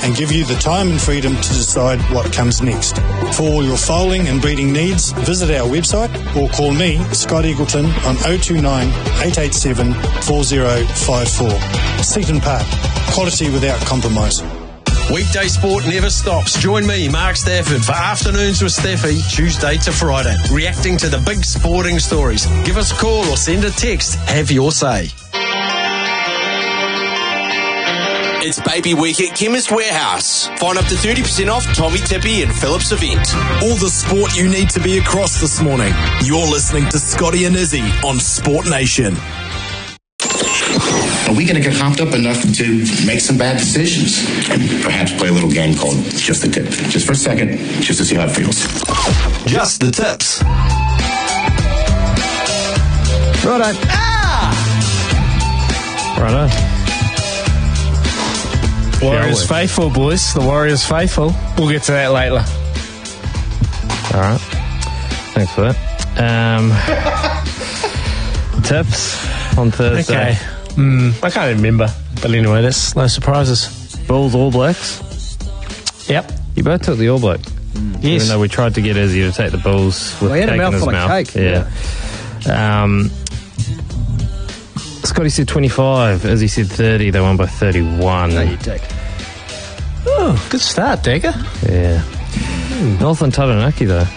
and give you the time and freedom to decide what comes next. For all your foaling and breeding needs, visit our website or call me, Scott Eagleton, on 029 887 4054. Seaton Park. Quality without compromise. Weekday sport never stops. Join me, Mark Stafford, for Afternoons with Staffy, Tuesday to Friday, reacting to the big sporting stories. Give us a call or send a text. Have your say. It's Baby Week at Chemist Warehouse. Find up to 30% off Tommy Tippy and Phillips event. All the sport you need to be across this morning. You're listening to Scotty and Izzy on Sport Nation. Are we going to get hopped up enough to make some bad decisions and perhaps play a little game called Just the Tip? Just for a second, just to see how it feels. Just the tips. Righto. Righto. Warriors faithful, boys. The Warriors faithful. We'll get to that later. All right. Thanks for that. Tips on Thursday. Okay. I can't remember. But anyway, that's no surprises. Bulls, All Blacks. Yep. You both took the All Black. Yes. Even though we tried to get Izzy to take the Bulls with Well, he had cake a in his mouthful of mouth. cake. Yeah. Scotty said 25. Izzy said 30. They won by 31. No, you dick. Oh, good start, Dagger. Yeah. Northland Taranaki, though.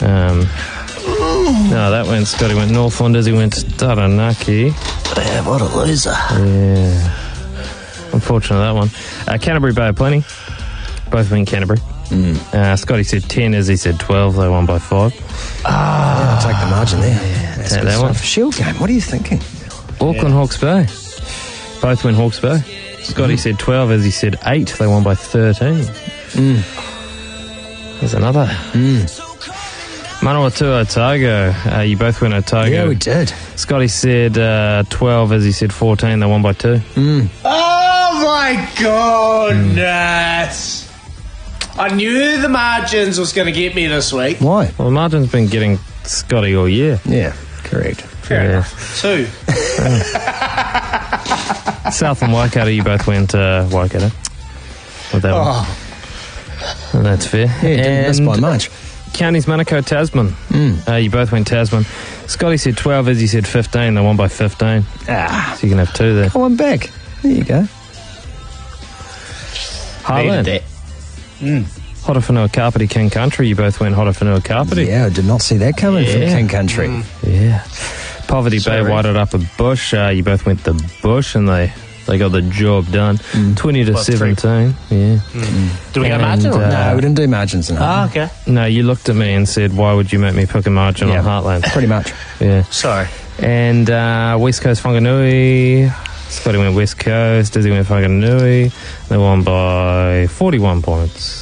No, that went, Scotty went Northland, Izzy went Taranaki. Yeah, what a loser. Yeah. Unfortunate, that one. Canterbury Bay of Plenty. Both went Canterbury. Scotty said 10, Izzy said 12. They won by 5. I'll take the margin there. Yeah, that's take good that one. stuff. Shield game, what are you thinking? Auckland Hawke's Bay. Both went Hawke's Bay. Scotty said 12, Izzy said 8. They won by 13. There's another. Manawatu Otago. You both went Otago. Yeah, we did. Scotty said 12, Izzy said 14. They won by 2. Oh, my goodness. I knew the margins was going to get me this week. Why? Well, the margin's been getting Scotty all year. Yeah, correct. Fair enough. 2. South and Waikato, you both went Waikato. With that one. And that's fair. Yeah, didn't miss by much. Counties Manukau, Tasman. You both went Tasman. Scotty said 12, Izzy said 15. They won by 15. So you can have 2 there. Oh, I'm back. There you go. Harlan. Horowhenua Kapiti, King Country. You both went Horowhenua Kapiti. Yeah, I did not see that coming from King Country. Yeah. Poverty Bay, Wairarapa Bush. You both went the Bush and they got the job done. 20 to 17. Yeah. Do we go margin or No, we didn't do margins in that. okay. No, you looked at me and said, why would you make me pick a margin on Heartland? Pretty much. Yeah. Sorry. And West Coast Whanganui. Scotty went West Coast. Izzy went Whanganui. They won by 41 points.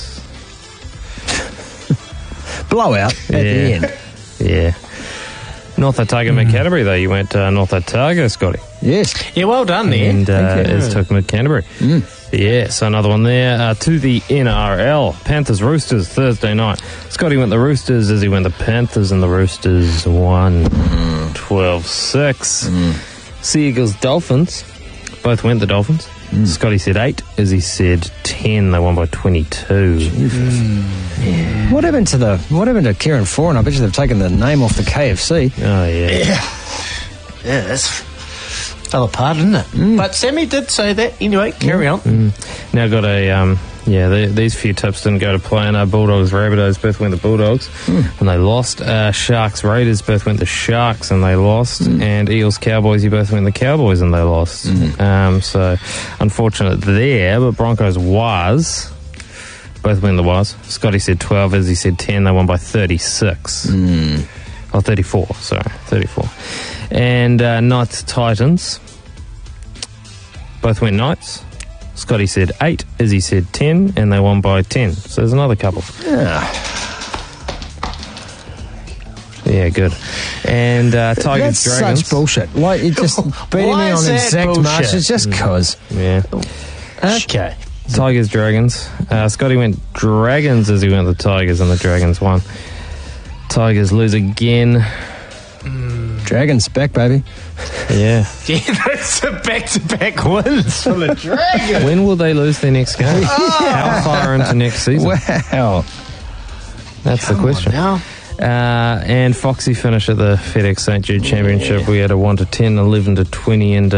Blowout at the end. Yeah. North Otago, Mid Canterbury, though. You went North Otago, Scotty. Yes. Yeah, well done there. And Iz took Mid Canterbury. Yeah, so another one there. To the NRL. Panthers Roosters, Thursday night. Scotty went the Roosters, Izzy went the Panthers, and the Roosters won 12-6. Sea Eagles Dolphins. Both went the Dolphins. Scotty said 8, Izzy said 10. They won by 22. Yeah. What happened to Kieran Foran? I bet you they've taken the name off the KFC. Oh, yeah. Yeah, that's fell apart, didn't it? But Sammy did say that. Anyway, carry on. Now got a... these few tips didn't go to plan. Bulldogs, Rabbitohs both went the Bulldogs and they lost. Sharks, Raiders both went the Sharks and they lost. And Eels, Cowboys, you both went the Cowboys and they lost. So unfortunate there, but Broncos was both went the Was. Scotty said 12, Izzy said 10. They won by 36. 34. Sorry, 34. And Knights, Titans both went Knights. Scotty said 8, Izzy said 10, and they won by 10. So there's another couple. Yeah, good. And Tigers, That's Dragons. such bullshit. Like, you just beating me on exact marches just cause. Yeah. Okay. Tigers, Dragons. Scotty went Dragons, Izzy went the Tigers, and the Dragons won. Tigers lose again. Dragons back, baby. Yeah. Yeah, that's a back-to-back wins for the Dragons. When will they lose their next game? How far into next season? Wow. That's the question. Now. And Foxy finished at the FedEx St. Jude Championship. We had a 1 to 10, 11 to 20, and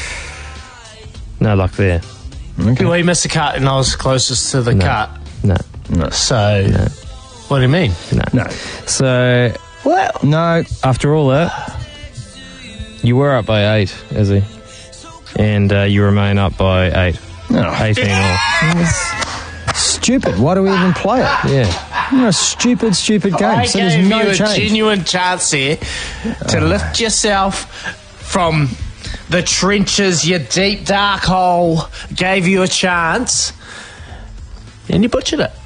no luck there. Okay. We missed the cut, and I was closest to the cut. No. So, what do you mean? No. So, Well, No. after all that, you were up by 8, Izzy. And you remain up by 8. No. 18 all. Stupid. Why do we even play it? Yeah. A stupid game. I So there's gave no you a change. genuine chance here to lift yourself from the trenches, your deep, dark hole. Gave you a chance, and you butchered it.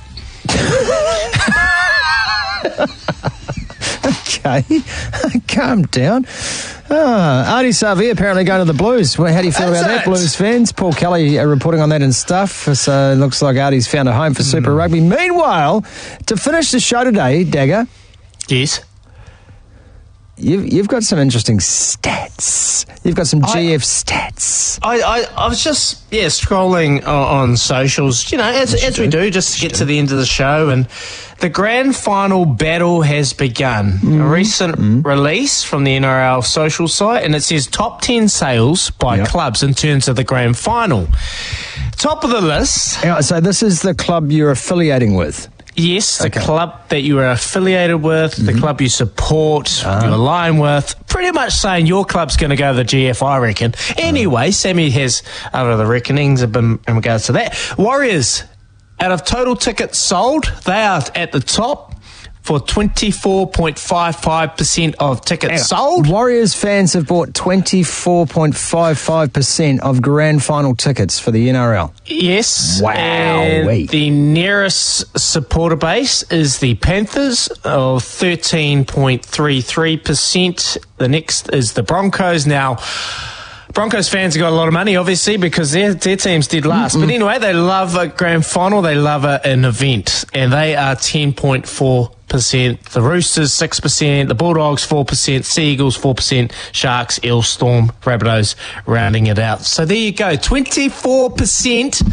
Okay. Calm down. Artie Sarvey apparently going to the Blues. Well, how do you feel about that, it. Blues fans? Paul Kelly reporting on that and stuff. So it looks like Artie's found a home for Super Rugby. Meanwhile, to finish the show today, Dagger, Yes. you've got some interesting stats. You've got some GF stats. I was just scrolling on socials, as we do, just to get to the end of the show, and the grand final battle has begun. A recent release from the NRL social site, and it says top 10 sales by clubs in terms of the grand final. Top of the list. So this is the club you're affiliating with. Yes, the club that you are affiliated with, the club you support, you align with, pretty much saying your club's going to go to the GF, I reckon. Anyway, Sammy has other reckonings in regards to that. Warriors, out of total tickets sold, they are at the top for 24.55% of tickets sold. Warriors fans have bought 24.55% of grand final tickets for the NRL. Yes. Wow. And the nearest supporter base is the Panthers of 13.33%. The next is the Broncos. Now, Broncos fans have got a lot of money, obviously, because their teams did last. But anyway, they love a grand final. They love an event. And they are 10.4%. The Roosters, 6%. The Bulldogs, 4%. Sea Eagles, 4%. Sharks, Eels, Storm, Rabbitohs, rounding it out. So there you go. 24%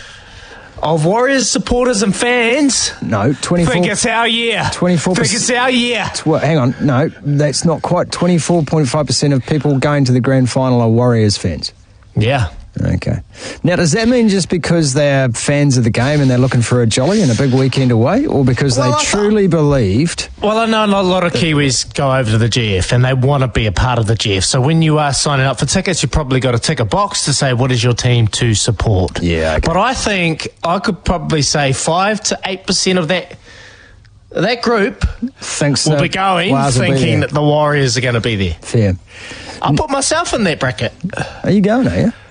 of Warriors supporters and fans. No, 24. Think it's our year. 24%. Think it's our year. Hang on. No, that's not quite. 24.5% of people going to the grand final are Warriors fans. Yeah. Okay. Now, does that mean just because they're fans of the game and they're looking for a jolly and a big weekend away, or because they truly believed? Well, I know a lot of Kiwis go over to the GF and they want to be a part of the GF. So when you are signing up for tickets, you've probably got to tick a box to say what is your team to support. Yeah. Okay. But I think I could probably say 5 to 8% of that group Thinks will be going thinking that the Warriors are going to be there. Fair. I'll put myself in that bracket. Are you going, are you?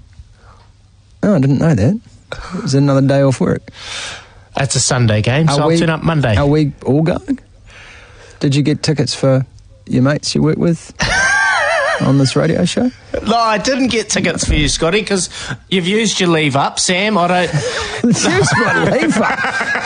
Oh, I didn't know that. Is it another day off work? It's a Sunday game, so I'll turn up Monday. Are we all going? Did you get tickets for your mates you work with on this radio show? No, I didn't get tickets for you, Scotty, because you've used your leave up. Sam, I don't... Use my leave up.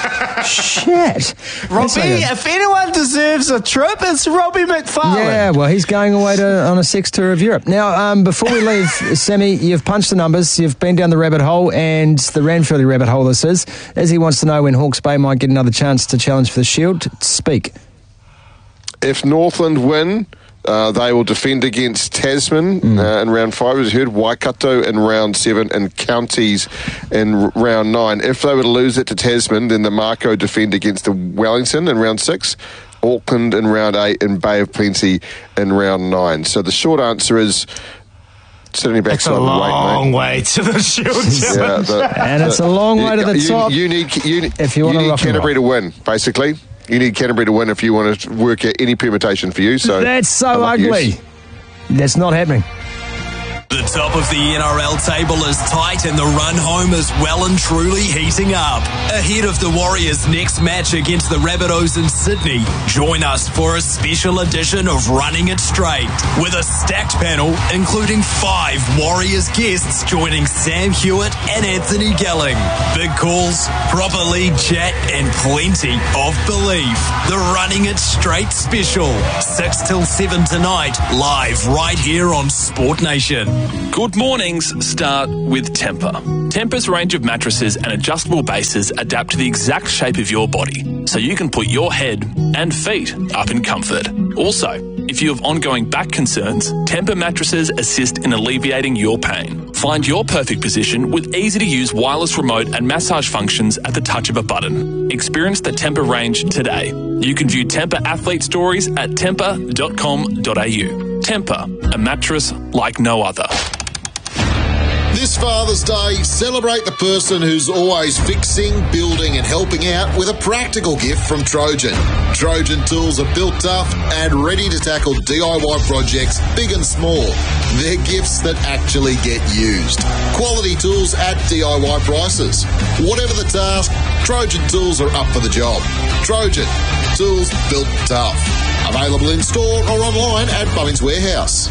Shit. Robbie, if anyone deserves a trip, it's Robbie McFarlane. Yeah, well, he's going away on a sex tour of Europe. Now, before we leave, Sammy, you've punched the numbers, you've been down the rabbit hole, and the Ranfurly rabbit hole this is. As he wants to know when Hawke's Bay might get another chance to challenge for the Shield, speak. If Northland win, they will defend against Tasman in round 5, as you heard, Waikato in round 7, and Counties in round 9. If they were to lose it to Tasman, then the Mako defend against the Wellington in round 6, Auckland in round 8, and Bay of Plenty in round 9. So the short answer is sitting back side of the weight, mate. It's a long way to the Shield. And it's a long way to the top. You need Canterbury to win, basically. You need Canterbury to win if you want to work out any permutation for you. So that's so ugly. That's not happening. The top of the NRL table is tight and the run home is well and truly heating up. Ahead of the Warriors' next match against the Rabbitohs in Sydney, join us for a special edition of Running It Straight with a stacked panel including 5 Warriors guests joining Sam Hewitt and Anthony Gelling. Big calls, proper league chat and plenty of belief. The Running It Straight special, 6 till 7 tonight, live right here on Sport Nation. Good mornings start with Tempur. Tempur's range of mattresses and adjustable bases adapt to the exact shape of your body, so you can put your head and feet up in comfort. Also, if you have ongoing back concerns, Tempur mattresses assist in alleviating your pain. Find your perfect position with easy-to-use wireless remote and massage functions at the touch of a button. Experience the Tempur range today. You can view Tempur athlete stories at tempur.com.au. Tempur, a mattress like no other. This Father's Day, celebrate the person who's always fixing, building and helping out with a practical gift from Trojan. Trojan tools are built tough and ready to tackle DIY projects big and small. They're gifts that actually get used. Quality tools at DIY prices. Whatever the task, Trojan tools are up for the job. Trojan, tools built tough. Available in store or online at Bunnings Warehouse.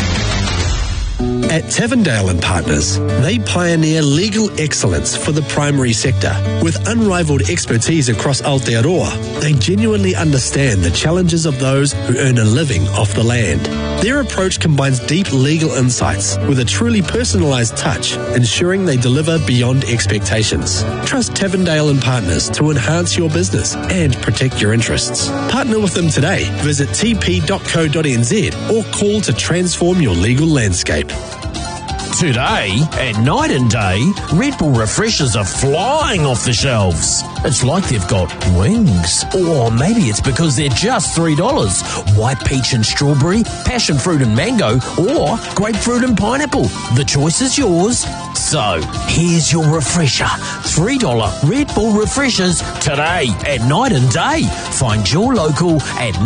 At Tavendale & Partners, they pioneer legal excellence for the primary sector. With unrivaled expertise across Aotearoa, they genuinely understand the challenges of those who earn a living off the land. Their approach combines deep legal insights with a truly personalised touch, ensuring they deliver beyond expectations. Trust Tavendale & Partners to enhance your business and protect your interests. Partner with them today. Visit tp.co.nz or call to transform your legal landscape. Today, at Night and Day, Red Bull refreshers are flying off the shelves. It's like they've got wings. Or maybe it's because they're just $3. White peach and strawberry, passion fruit and mango, or grapefruit and pineapple. The choice is yours. So, here's your refresher. $3 Red Bull refreshers today at Night and Day. Find your local at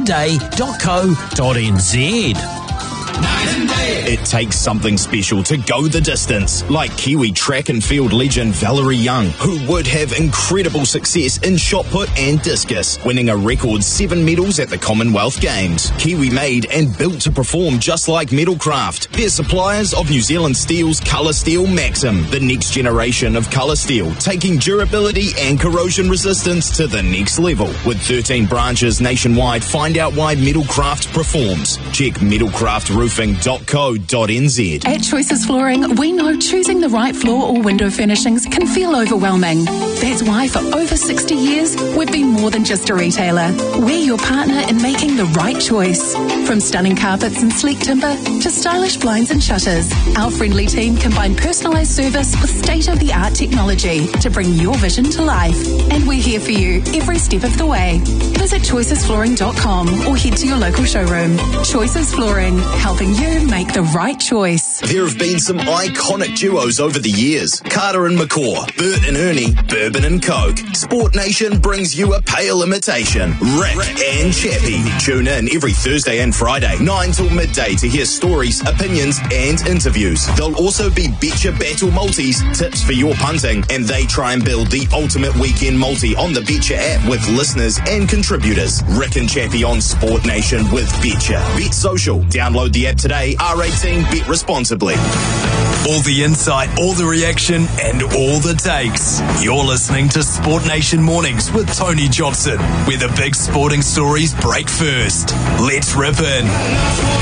nightandday.co.nz. It takes something special to go the distance, like Kiwi track and field legend Valerie Young, who would have incredible success in shot put and discus, winning a record 7 medals at the Commonwealth Games. Kiwi made and built to perform just like Metalcraft. They're suppliers of New Zealand Steel's Colour Steel Maxim, the next generation of colour steel, taking durability and corrosion resistance to the next level. With 13 branches nationwide, find out why Metalcraft performs. Check metalcraftroofing.co.nz. At Choices Flooring, we know choosing the right floor or window furnishings can feel overwhelming. That's why for over 60 years, we've been more than just a retailer. We're your partner in making the right choice. From stunning carpets and sleek timber to stylish blinds and shutters, our friendly team combine personalised service with state-of-the-art technology to bring your vision to life. And we're here for you every step of the way. Visit choicesflooring.com or head to your local showroom. Choices Flooring, helping you make the right choice. There have been some iconic duos over the years. Carter and McCaw, Bert and Ernie, Bourbon and Coke. Sport Nation brings you a pale imitation. Rick and Chappie. Tune in every Thursday and Friday, 9 till midday to hear stories, opinions and interviews. There'll also be Betcha Battle Multis, tips for your punting, and they try and build the ultimate weekend multi on the Betcha app with listeners and contributors. Rick and Chappie on Sport Nation with Betcha. Bet Social. Download the app today. R18, bet responsibly. All the insight, all the reaction, and all the takes. You're listening to Sport Nation Mornings with Tony Johnson, where the big sporting stories break first. Let's rip in.